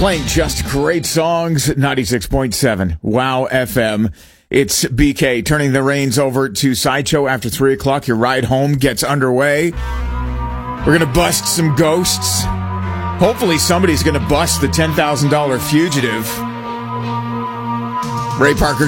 Playing just great songs, 96.7 Wow FM. It's BK turning the reins over to Sideshow after 3 o'clock. Your ride home gets underway. We're going to bust some ghosts. Hopefully somebody's going to bust the $10,000 fugitive. Ray Parker